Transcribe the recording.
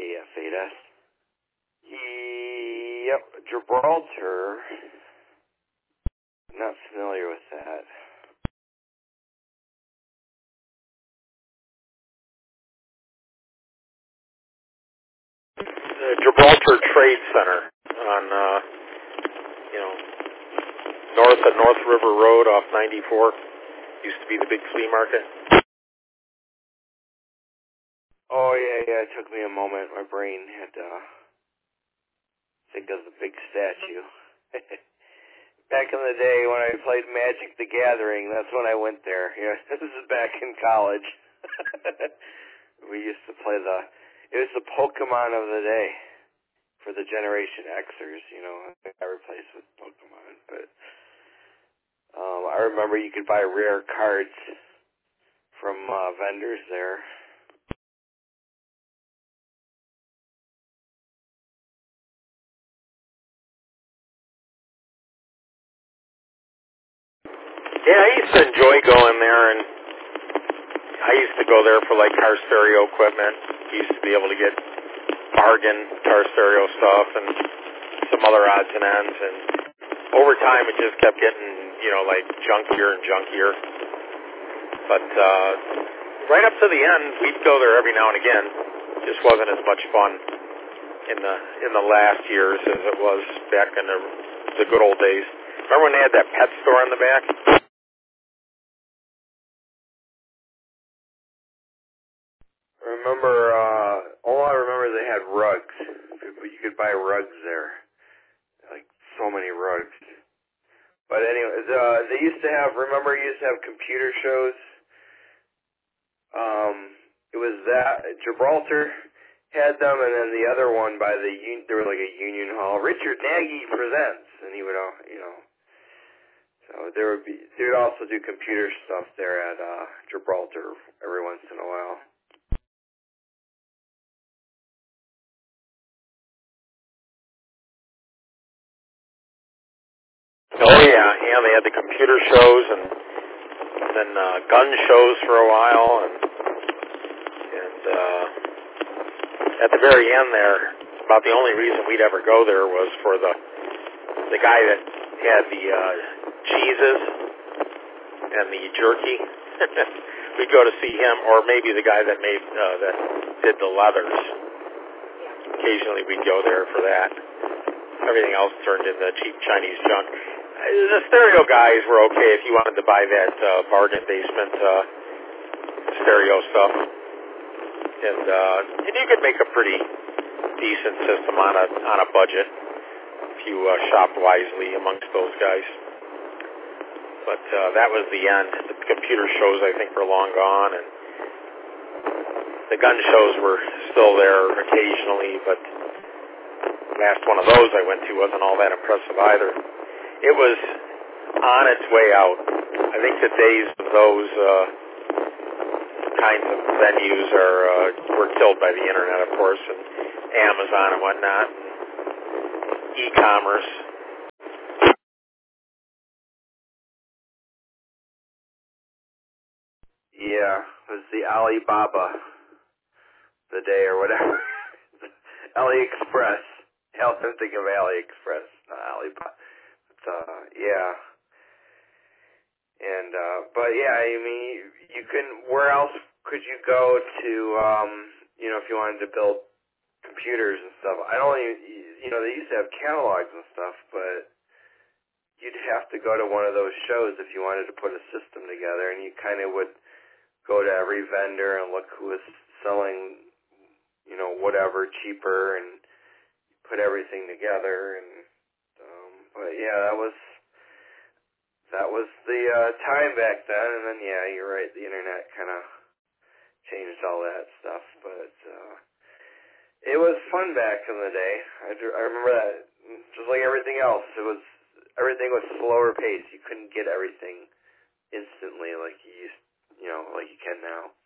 AF8S. Yep, Gibraltar. Not familiar with that. The Gibraltar Trade Center on, north of North River Road off 94. Used to be the big flea market. Oh, yeah, it took me a moment. My brain had to think of the big statue. Back in the day when I played Magic the Gathering, that's when I went there. Yeah, this is back in college. We used to play it was the Pokemon of the day for the Generation Xers, I replaced with Pokemon. But I remember you could buy rare cards from vendors there. Yeah, I used to enjoy going there, and I used to go there for like car stereo equipment. Used to be able to get bargain car stereo stuff and some other odds and ends, and over time it just kept getting, like junkier and junkier. But right up to the end, we'd go there every now and again. Just wasn't as much fun in the last years as it was back in the good old days. Remember when they had that pet store in the back? I remember they had rugs. You could buy rugs there. Like, so many rugs. But anyways, they used to have computer shows. It was that, Gibraltar had them, and then the other one by there was like a union hall. Richard Nagy presents, and he would, so there would also do computer stuff there at Gibraltar every once in a while. Oh yeah, they had the computer shows and then gun shows for a while, and at the very end there, about the only reason we'd ever go there was for the guy that had the cheeses and the jerky. We'd go to see him, or maybe the guy that did the leathers. Occasionally we'd go there for that. Everything else turned into cheap Chinese junk. The stereo guys were okay if you wanted to buy that bargain basement stereo stuff, and you could make a pretty decent system on a budget if you shopped wisely amongst those guys. But that was the end. The computer shows, I think, were long gone, and the gun shows were still there occasionally, but the last one of those I went to wasn't all that impressive either. It was on its way out. I think the days of those kinds of venues were killed by the internet, of course, and Amazon and whatnot, and e-commerce. Yeah, it was the Alibaba, the day or whatever. AliExpress. Hell, I'm thinking of AliExpress, not Alibaba. Yeah. And, but yeah, I mean, where else could you go to, if you wanted to build computers and stuff? I don't even, they used to have catalogs and stuff, but you'd have to go to one of those shows if you wanted to put a system together, and you kind of would go to every vendor and look who was selling, whatever cheaper, and put everything together. And but yeah, that was the time back then. And then yeah, you're right, the internet kind of changed all that stuff. But it was fun back in the day. I remember that. Just like everything else, everything was slower paced. You couldn't get everything instantly like like you can now.